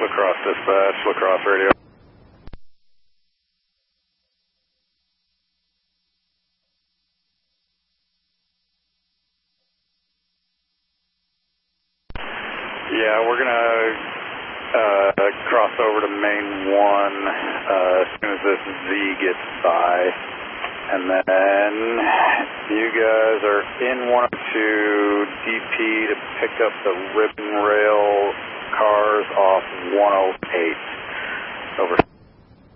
Lacrosse dispatch, Lacrosse radio. Yeah, we're gonna cross over to main 1 as soon as this Z gets by. And then you guys are in 102 DP to pick up the ribbon rail cars off 108. Over.